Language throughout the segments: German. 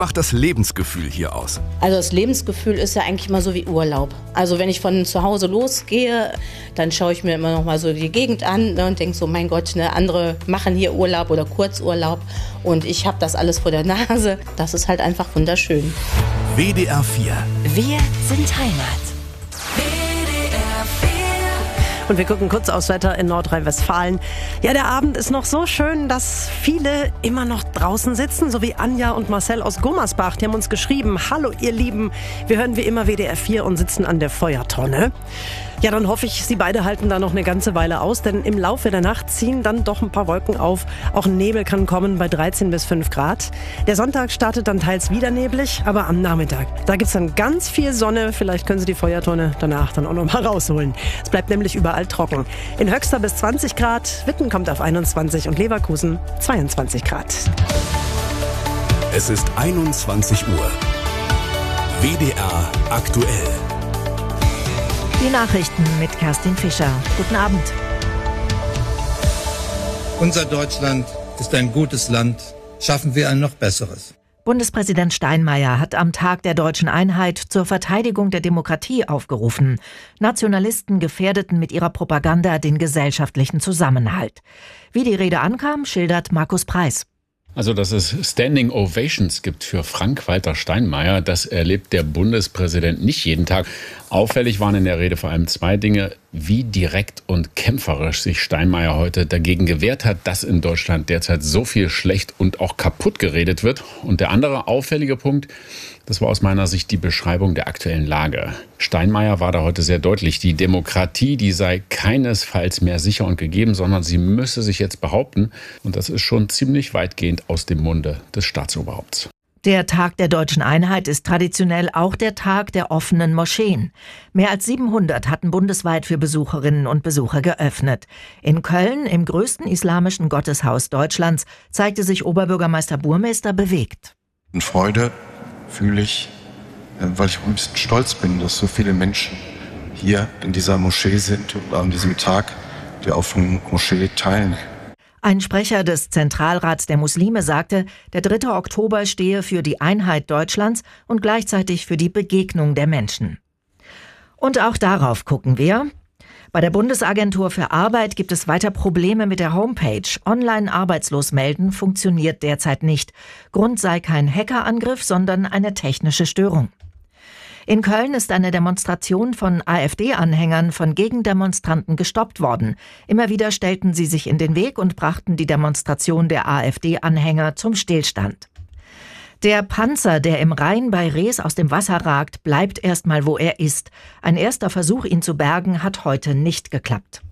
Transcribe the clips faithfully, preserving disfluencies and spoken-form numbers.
macht das Lebensgefühl hier aus? Also das Lebensgefühl ist ja eigentlich mal so wie Urlaub. Also wenn ich von zu Hause losgehe, dann schaue ich mir immer noch mal so die Gegend an, ne, und denke so, mein Gott, ne, andere machen hier Urlaub oder Kurzurlaub und ich habe das alles vor der Nase. Das ist halt einfach wunderschön. W D R vier. Wir sind Heimat. Und wir gucken kurz aufs Wetter in Nordrhein-Westfalen. Ja, der Abend ist noch so schön, dass viele immer noch draußen sitzen, so wie Anja und Marcel aus Gummersbach. Die haben uns geschrieben: Hallo ihr Lieben, wir hören wie immer W D R vier und sitzen an der Feuertonne. Ja, dann hoffe ich, Sie beide halten da noch eine ganze Weile aus, denn im Laufe der Nacht ziehen dann doch ein paar Wolken auf. Auch Nebel kann kommen bei dreizehn bis fünf Grad. Der Sonntag startet dann teils wieder neblig, aber am Nachmittag, da gibt's dann ganz viel Sonne. Vielleicht können Sie die Feuertonne danach dann auch noch mal rausholen. Es bleibt nämlich überall trocken. In Höxter bis zwanzig Grad, Witten kommt auf einundzwanzig und Leverkusen zweiundzwanzig Grad. Es ist einundzwanzig Uhr. W D R aktuell. Die Nachrichten mit Kerstin Fischer. Guten Abend. Unser Deutschland ist ein gutes Land. Schaffen wir ein noch besseres. Bundespräsident Steinmeier hat am Tag der deutschen Einheit zur Verteidigung der Demokratie aufgerufen. Nationalisten gefährdeten mit ihrer Propaganda den gesellschaftlichen Zusammenhalt. Wie die Rede ankam, schildert Markus Preis. Also, dass es Standing Ovations gibt für Frank-Walter Steinmeier, das erlebt der Bundespräsident nicht jeden Tag. Auffällig waren in der Rede vor allem zwei Dinge: wie direkt und kämpferisch sich Steinmeier heute dagegen gewehrt hat, dass in Deutschland derzeit so viel schlecht und auch kaputt geredet wird. Und der andere auffällige Punkt, das war aus meiner Sicht die Beschreibung der aktuellen Lage. Steinmeier war da heute sehr deutlich. Die Demokratie, die sei keinesfalls mehr sicher und gegeben, sondern sie müsse sich jetzt behaupten. Und das ist schon ziemlich weitgehend aus dem Munde des Staatsoberhaupts. Der Tag der deutschen Einheit ist traditionell auch der Tag der offenen Moscheen. Mehr als siebenhundert hatten bundesweit für Besucherinnen und Besucher geöffnet. In Köln, im größten islamischen Gotteshaus Deutschlands, zeigte sich Oberbürgermeister Burmester bewegt. Und Freude fühle ich, weil ich auch ein bisschen stolz bin, dass so viele Menschen hier in dieser Moschee sind und an diesem Tag die offene Moschee teilen. Ein Sprecher des Zentralrats der Muslime sagte, der dritte Oktober stehe für die Einheit Deutschlands und gleichzeitig für die Begegnung der Menschen. Und auch darauf gucken wir. Bei der Bundesagentur für Arbeit gibt es weiter Probleme mit der Homepage. Online arbeitslos melden funktioniert derzeit nicht. Grund sei kein Hackerangriff, sondern eine technische Störung. In Köln ist eine Demonstration von AfD-Anhängern von Gegendemonstranten gestoppt worden. Immer wieder stellten sie sich in den Weg und brachten die Demonstration der AfD-Anhänger zum Stillstand. Der Panzer, der im Rhein bei Rees aus dem Wasser ragt, bleibt erstmal, wo er ist. Ein erster Versuch, ihn zu bergen, hat heute nicht geklappt.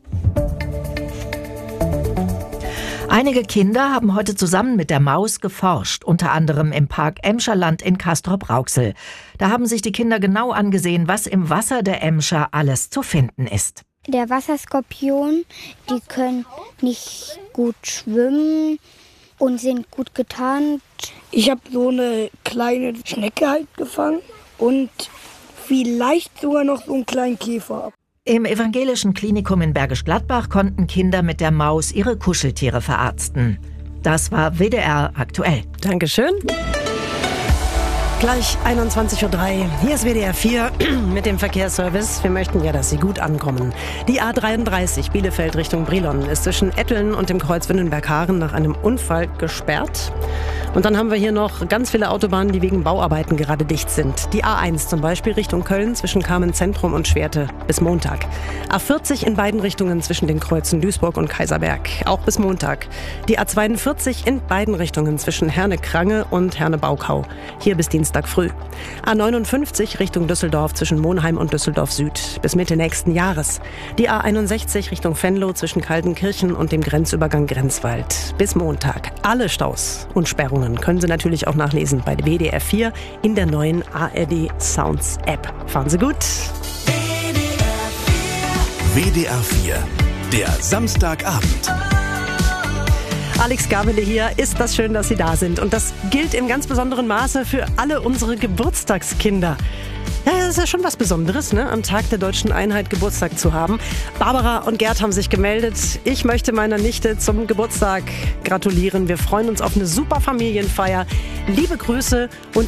Einige Kinder haben heute zusammen mit der Maus geforscht, unter anderem im Park Emscherland in Castrop-Rauxel. Da haben sich die Kinder genau angesehen, was im Wasser der Emscher alles zu finden ist. Der Wasserskorpion, die können nicht gut schwimmen und sind gut getarnt. Ich habe so eine kleine Schnecke halt gefangen und vielleicht sogar noch so einen kleinen Käfer. Im evangelischen Klinikum in Bergisch Gladbach konnten Kinder mit der Maus ihre Kuscheltiere verarzten. Das war W D R aktuell. Dankeschön. Gleich einundzwanzig Uhr drei. Hier ist W D R vier mit dem Verkehrsservice. Wir möchten ja, dass Sie gut ankommen. Die A dreiunddreißig Bielefeld Richtung Brilon ist zwischen Etteln und dem Kreuz Windenberg-Haaren nach einem Unfall gesperrt. Und dann haben wir hier noch ganz viele Autobahnen, die wegen Bauarbeiten gerade dicht sind. Die A eins zum Beispiel Richtung Köln zwischen Carmen-Zentrum und Schwerte bis Montag. A vierzig in beiden Richtungen zwischen den Kreuzen Duisburg und Kaiserberg, auch bis Montag. Die A zweiundvierzig in beiden Richtungen zwischen Herne-Krange und Herne-Baukau, hier bis Dienstag früh. A neunundfünfzig Richtung Düsseldorf zwischen Monheim und Düsseldorf Süd bis Mitte nächsten Jahres. Die A einundsechzig Richtung Venlo zwischen Kaltenkirchen und dem Grenzübergang Grenzwald bis Montag. Alle Staus und Sperrungen können Sie natürlich auch nachlesen bei W D R vier in der neuen A R D Sounds App. Fahren Sie gut. W D R vier, der Samstagabend. Alex Gabele hier. Ist das schön, dass Sie da sind. Und das gilt im ganz besonderen Maße für alle unsere Geburtstagskinder. Ja, das ist ja schon was Besonderes, ne? Am Tag der Deutschen Einheit Geburtstag zu haben. Barbara und Gerd haben sich gemeldet. Ich möchte meiner Nichte zum Geburtstag gratulieren. Wir freuen uns auf eine super Familienfeier. Liebe Grüße und